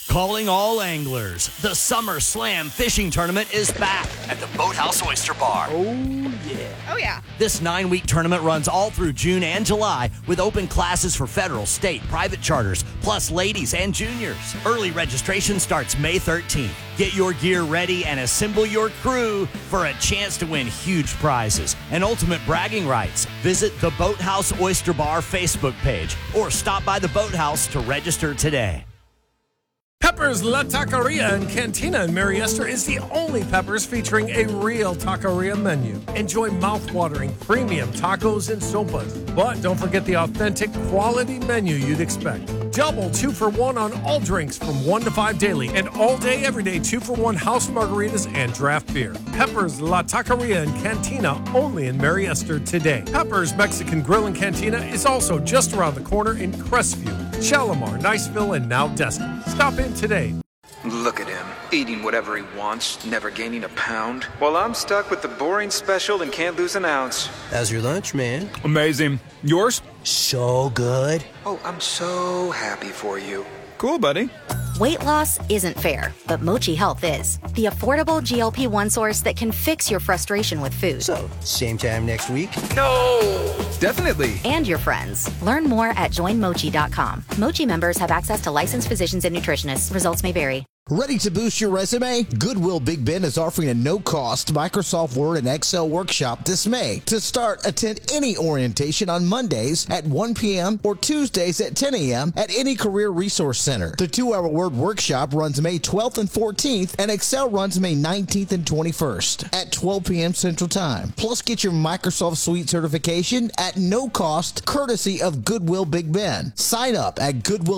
Calling all anglers. The Summer Slam Fishing Tournament is back at the Boathouse Oyster Bar. Oh, yeah. This 9-week tournament runs all through June and July with open classes for federal, state, private charters, plus ladies and juniors. Early registration starts May 13th. Get your gear ready and assemble your crew for a chance to win huge prizes and ultimate bragging rights. Visit the Boathouse Oyster Bar Facebook page or stop by the Boathouse to register today. Pepper's La Taqueria and Cantina in Mary Esther is the only Pepper's featuring a real taqueria menu. Enjoy mouth-watering premium tacos and sopas. But don't forget the authentic quality menu you'd expect. Double 2-for-1 on all drinks from 1 to 5 daily and all day, every day 2-for-1 house margaritas and draft beer. Pepper's La Taqueria and Cantina only in Mary Esther today. Pepper's Mexican Grill and Cantina is also just around the corner in Crestview, Shalimar, Niceville, and now Destin. Stop in today. Look at him, eating whatever he wants, never gaining a pound. While I'm stuck with the boring special and can't lose an ounce. How's your lunch, man? Amazing. Yours? So good. Oh, I'm so happy for you. Cool, buddy. Weight loss isn't fair, but Mochi Health is. The affordable GLP-1 source that can fix your frustration with food. So, same time next week? No! Definitely. And your friends. Learn more at joinmochi.com. Mochi members have access to licensed physicians and nutritionists. Results may vary. Ready to boost your resume? Goodwill Big Bend is offering a no-cost Microsoft Word and Excel workshop this May. To start, attend any orientation on Mondays at 1 p.m. or Tuesdays at 10 a.m. at any career resource center. The 2-hour Word workshop runs May 12th and 14th, and Excel runs May 19th and 21st at 12 p.m. Central Time. Plus, get your Microsoft Suite certification at no cost, courtesy of Goodwill Big Bend. Sign up at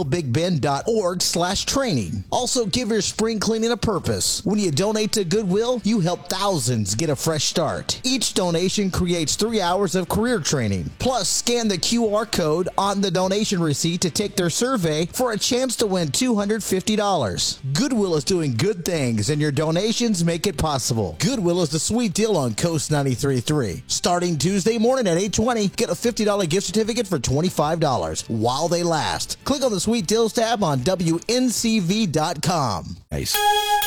goodwillbigbend.org/training. Also, give your spring cleaning a purpose. When you donate to Goodwill, you help thousands get a fresh start. Each donation creates 3 hours of career training. Plus, scan the QR code on the donation receipt to take their survey for a chance to win $250. Goodwill is doing good things, and your donations make it possible. Goodwill is the sweet deal on Coast 93.3. Starting Tuesday morning at 8:20, get a $50 gift certificate for $25 while they last. Click on the Sweet Deals tab on WNCV.com. Nice.